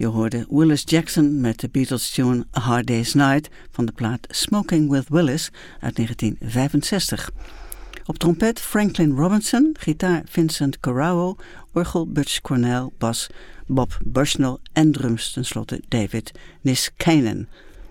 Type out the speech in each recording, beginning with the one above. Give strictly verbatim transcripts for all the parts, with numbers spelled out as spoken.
Je hoorde Willis Jackson met de Beatles-tune A Hard Day's Night van de plaat Smoking with Willis uit negentien vijfenzestig. Op trompet Franklin Robinson, gitaar Vincent Corrao, orgel Butch Cornell, bas Bob Bushnell en drums tenslotte David Niskanen.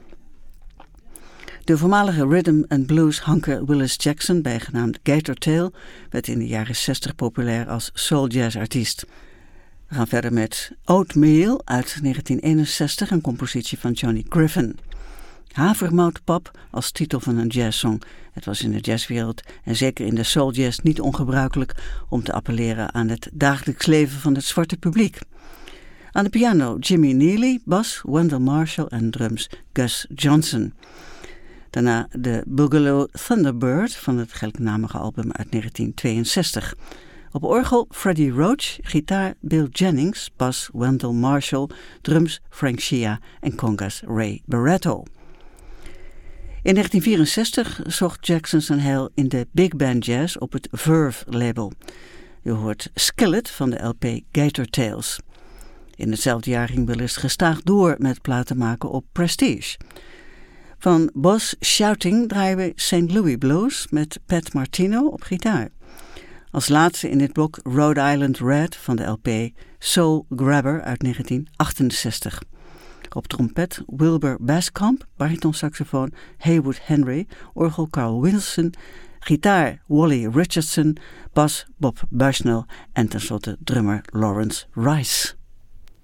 De voormalige rhythm and blues hanker Willis Jackson, bijgenaamd Gator Tail, werd in de jaren zestig populair als soul jazz artiest. We gaan verder met Oatmeal uit negentien eenenzestig, een compositie van Johnny Griffin. Havermoutpap als titel van een jazzsong. Het was in de jazzwereld en zeker in de soul jazz niet ongebruikelijk om te appelleren aan het dagelijks leven van het zwarte publiek. Aan de piano Jimmy Neely, bas Wendell Marshall en drums Gus Johnson. Daarna de Boogaloo Thunderbird van het gelijknamige album uit negentien tweeënzestig. Op orgel Freddie Roach, gitaar Bill Jennings, bas Wendell Marshall, drums Frank Shea en congas Ray Barretto. In negentien vierenzestig zocht Jackson zijn heil in de big band jazz op het Verve label. Je hoort Skillet van de L P Gator Tales. In hetzelfde jaar ging Willis gestaag door met platen maken op Prestige. Van Boss Shouting draaien we Saint Louis Blues met Pat Martino op gitaar. Als laatste in dit blok Rhode Island Red van de L P Soul Grabber uit negentien achtenzestig. Op trompet Wilbur Bascomb, baritonsaxofoon Haywood Henry, orgel Carl Wilson, gitaar Wally Richardson, bas Bob Bushnell en tenslotte drummer Lawrence Rice.